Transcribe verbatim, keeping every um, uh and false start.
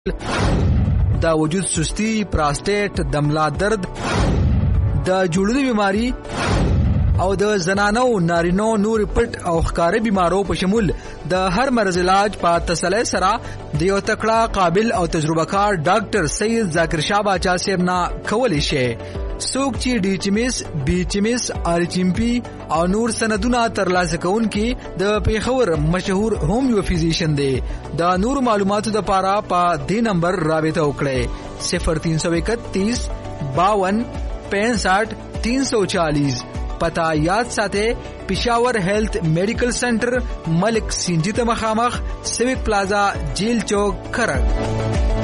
د وجود سستی، پراسټیټ، د ملا درد، د جوړونو بیماری او د زنانو نارینو نور پټ او ښکاري بیمارو په شمول د هر مرض علاج په تسلۍ سره د یو تکړه قابل او تجربه کار ډاکټر سید ذاکر شاه باچا صاحب نه کولی شي. څوک چې ډي ایچ ایم ایس، بي ایچ ایم ایس، آر ایچ ایم پي او نور سندونه ترلاسه کوونکي د پیښور مشهور هومیو فزیشن دی. د نور معلوماتو لپاره په دې نمبر رابطه وکړئ صفر تین سو اکتیس باون پینسٹھ تین سو چالیس. پتا یاد ساته پشاور هیلث میډیکل سنټر، ملک سینجی ته مخامخ، سیوک پلازا، جیل چوک، کرک.